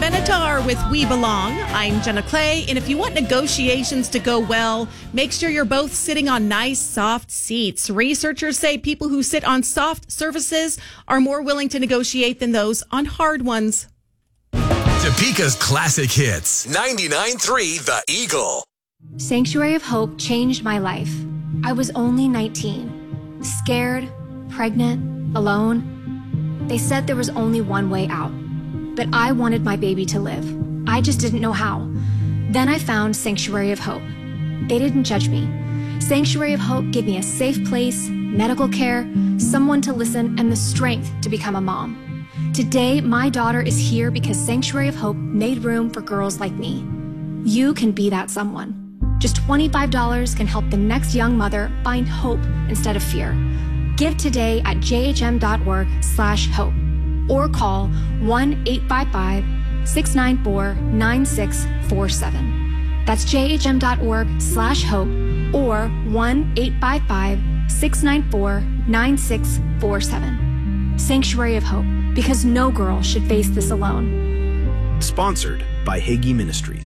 Benatar with We Belong. I'm Jenna Clay, and if you want negotiations to go well, make sure you're both sitting on nice, soft seats. Researchers say people who sit on soft surfaces are more willing to negotiate than those on hard ones. Topeka's classic hits. 99.3 The Eagle. Sanctuary of Hope changed my life. I was only 19, scared, pregnant, alone. They said there was only one way out, but I wanted my baby to live. I just didn't know how. Then I found Sanctuary of Hope. They didn't judge me. Sanctuary of Hope gave me a safe place, medical care, someone to listen, and the strength to become a mom. Today, my daughter is here because Sanctuary of Hope made room for girls like me. You can be that someone. Just $25 can help the next young mother find hope instead of fear. Give today at jhm.org/hope or call 1-855-694-9647. That's jhm.org/hope or 1-855-694-9647. Sanctuary of Hope, because no girl should face this alone. Sponsored by Hagee Ministries.